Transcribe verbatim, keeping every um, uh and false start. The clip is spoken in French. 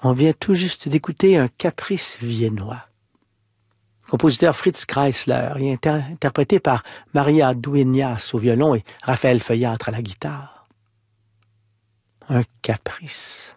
On vient tout juste d'écouter un caprice viennois. Compositeur Fritz Kreisler, et inter- interprété par Maria Dueñas au violon et Raphaël Feuillâtre à la guitare. Un caprice.